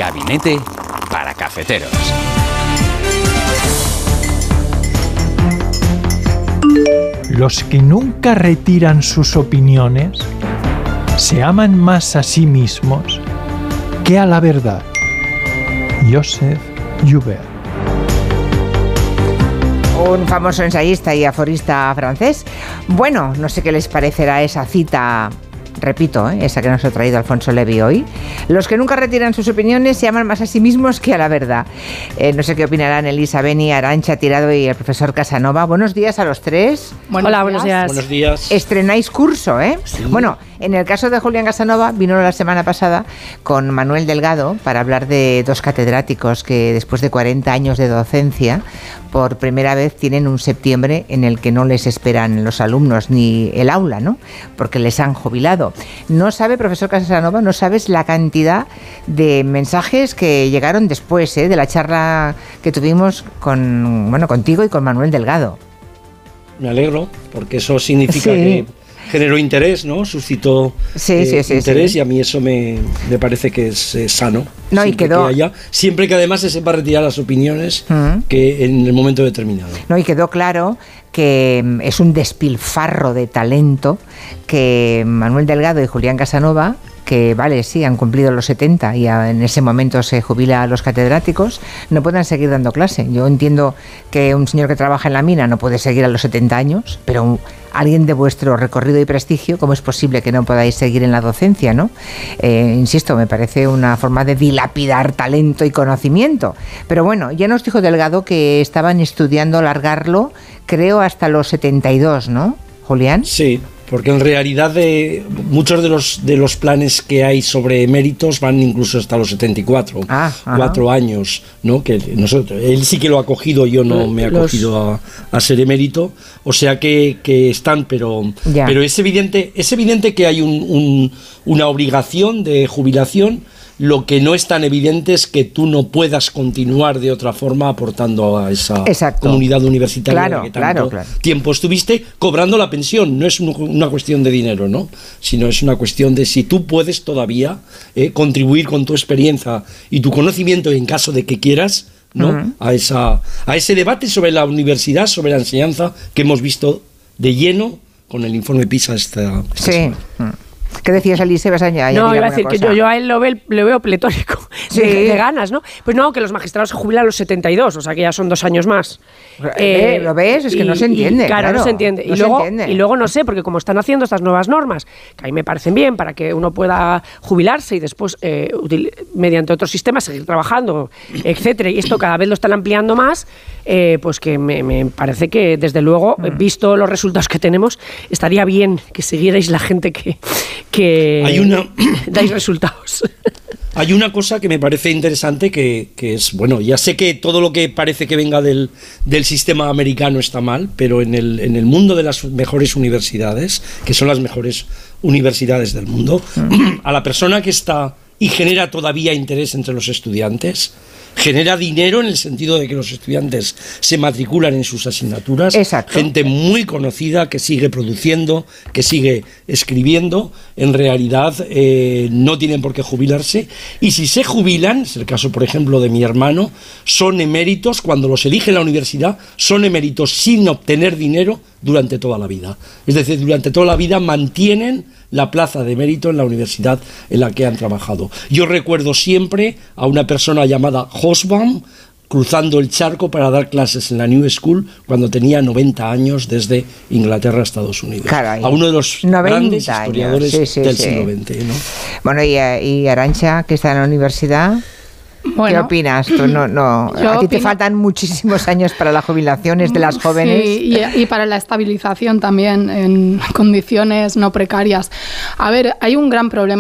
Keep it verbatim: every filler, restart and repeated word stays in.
Gabinete para Cafeteros. Los que nunca retiran sus opiniones se aman más a sí mismos que a la verdad. Joseph Joubert. Un famoso ensayista y aforista francés. Bueno, no sé qué les parecerá esa cita, repito, ¿eh? esa que nos ha traído Alfonso Levi hoy. Los que nunca retiran sus opiniones se aman más a sí mismos que a la verdad. Eh, no sé qué opinarán Elisa Beni, Arantxa Tirado y el profesor Casanova. Buenos días a los tres. Buenos Hola, días. buenos días. Buenos días. Estrenáis curso, ¿eh? Sí. Bueno, en el caso de Julián Casanova, vino la semana pasada con Manuel Delgado para hablar de dos catedráticos que después de cuarenta años de docencia, por primera vez tienen un septiembre en el que no les esperan los alumnos ni el aula, ¿no? Porque les han jubilado. No sabe, profesor Casanova, no sabes la cantidad de mensajes que llegaron después, ¿eh? de la charla que tuvimos con, bueno, contigo y con Manuel Delgado. Me alegro, porque eso significa sí. que generó interés, ¿no? Suscitó sí, eh, sí, sí, interés sí. y a mí eso me, me parece que es eh, sano. No, y quedó... que haya, siempre que además se sepa retirar las opiniones uh-huh. que en el momento determinado. No, y quedó claro que es un despilfarro de talento que Manuel Delgado y Julián Casanova, que vale, sí, han cumplido los setenta y en ese momento se jubila a los catedráticos, no puedan seguir dando clase. Yo entiendo que un señor que trabaja en la mina no puede seguir a los setenta años, pero un, alguien de vuestro recorrido y prestigio, ¿cómo es posible que no podáis seguir en la docencia, no? Eh, insisto, me parece una forma de dilapidar talento y conocimiento. Pero bueno, ya nos dijo Delgado que estaban estudiando alargarlo, creo, hasta los setenta y dos, ¿no, Julián? Sí. Porque en realidad de, muchos de los de los planes que hay sobre eméritos van incluso hasta los setenta y cuatro, ah, cuatro años, ¿no? Que nosotros, él sí que lo ha cogido, yo no me he acogido a, a ser emérito, o sea que, que están, pero ya. pero es evidente, es evidente que hay un, un, una obligación de jubilación. Lo que no es tan evidente es que tú no puedas continuar de otra forma aportando a esa Exacto. comunidad universitaria claro, en la que tanto claro, claro. tiempo estuviste cobrando la pensión. No es una cuestión de dinero, ¿no? Sino es una cuestión de si tú puedes todavía eh, contribuir con tu experiencia y tu conocimiento en caso de que quieras, ¿no? Uh-huh. a, esa, a ese debate sobre la universidad, sobre la enseñanza que hemos visto de lleno con el informe PISA esta, esta sí. semana. Uh-huh. ¿Qué decías, Alice? ¿Vas a añadir No, iba a decir cosa? que yo, yo a él lo, ve, lo veo pletórico, sí. de, de ganas, ¿no? Pues no, que los magistrados se jubilan a los setenta y dos, o sea que ya son dos años más. Eh, ¿Lo ves? Es que y, no se entiende. Y, claro, claro, no se entiende. No y, luego, se entiende. y luego no sé, porque como están haciendo estas nuevas normas, que a mí me parecen bien para que uno pueda jubilarse y después, eh, util, mediante otros sistemas, seguir trabajando, etcétera, y esto cada vez lo están ampliando más, eh, pues que me, me parece que, desde luego, mm. visto los resultados que tenemos, estaría bien que siguierais la gente que... que Hay una... dais resultados. Hay una cosa que me parece interesante que, que es, bueno, ya sé que todo lo que parece que venga del, del sistema americano está mal, pero en el, en el mundo de las mejores universidades, que son las mejores universidades del mundo, uh-huh. a la persona que está y genera todavía interés entre los estudiantes, genera dinero en el sentido de que los estudiantes se matriculan en sus asignaturas. Exacto. Gente muy conocida que sigue produciendo, que sigue escribiendo, en realidad eh, no tienen por qué jubilarse, y si se jubilan, es el caso por ejemplo de mi hermano, son eméritos, cuando los elige la universidad, son eméritos sin obtener dinero durante toda la vida. Es decir, durante toda la vida mantienen la plaza de mérito en la universidad en la que han trabajado. Yo recuerdo siempre a una persona llamada Hobsbawm cruzando el charco para dar clases en la New School cuando tenía noventa años desde Inglaterra a Estados Unidos. Caray, a uno de los grandes historiadores sí, sí, del sí. siglo veinte, ¿no? Bueno, y, y Arantxa, que está en la universidad... Bueno, ¿qué opinas? Tú no, no. A ti opino... te faltan muchísimos años para las jubilaciones de las jóvenes. Sí, y, y para la estabilización también en condiciones no precarias. A ver, hay un gran problema